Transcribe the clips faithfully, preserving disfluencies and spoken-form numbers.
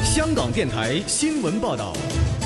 香港电台新闻报道。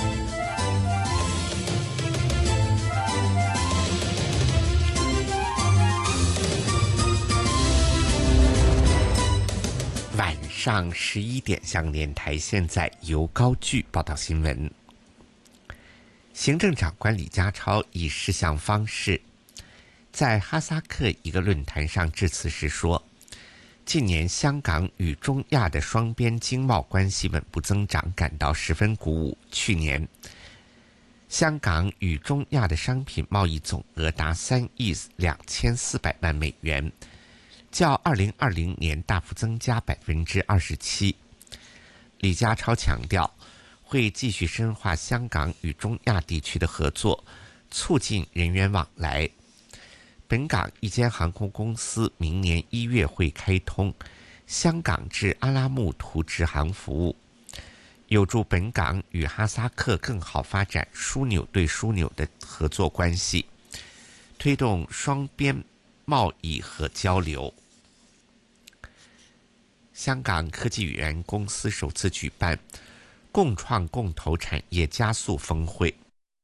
晚上十一点，香港电台现在由高炬报道新闻。行政长官李家超以视像方式在哈萨克一个论坛上致辞时说，近年香港与中亚的双边经贸关系稳步增长感到十分鼓舞。去年香港与中亚的商品贸易总额达三亿两千四百万美元，较二零二零年大幅增加百分之二十七。李家超强调，会继续深化香港与中亚地区的合作，促进人员往来。本港一间航空公司明年一月会开通香港至阿拉木图直航服务，有助本港与哈萨克更好发展枢纽对枢纽的合作关系，推动双边贸易和交流。香港科技园公司首次举办共创共投产业加速峰会。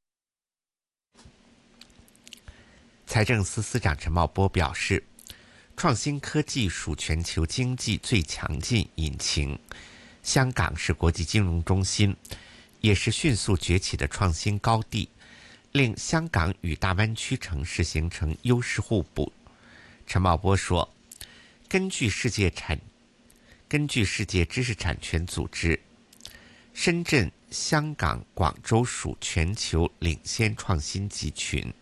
财政司司长陈茂波表示，创新科技属全球经济最强劲引擎，香港是国际金融中心，也是迅速崛起的创新高地，令香港与大湾区城市形成优势互补。陈茂波说，根据世界产根据世界知识产权组织，深圳、香港、广州属全球领先创新集群。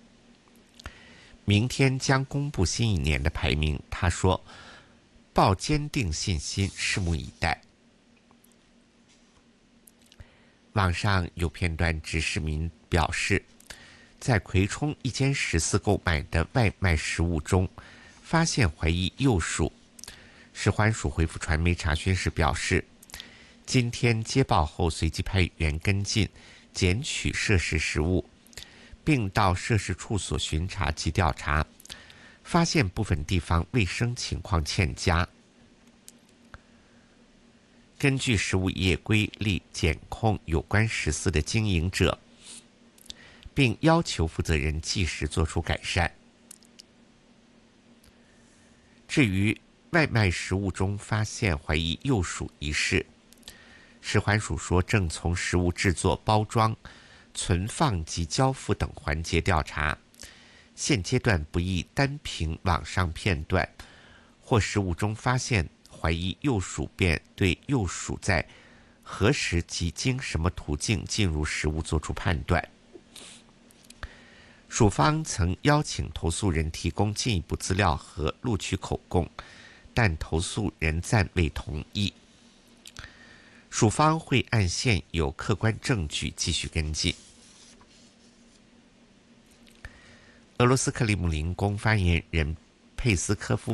明天将公布新一年的排名，他说，抱坚定信心，拭目以待。网上有片段指市民表示，在葵涌一间食肆购买的外卖食物中发现怀疑幼鼠。食环署回复传媒查询时表示，今天接报后随即派员跟进检取涉事食物，并到涉事处所巡查及调查，发现部分地方卫生情况欠佳。根据食物业规例检控有关食肆的经营者，并要求负责人及时作出改善。至于外卖食物中发现怀疑幼鼠一事，食环署说正从食物制作、包装、存放及交付等环节调查，现阶段不宜单凭网上片段或食物中发现怀疑幼鼠便对幼鼠在何时及经什么途径进入食物作出判断。署方曾邀请投诉人提供进一步资料和录取口供，但投诉人暂未同意。署方会按现有客观证据继续跟进。俄罗斯克里姆林宫发言人佩斯科夫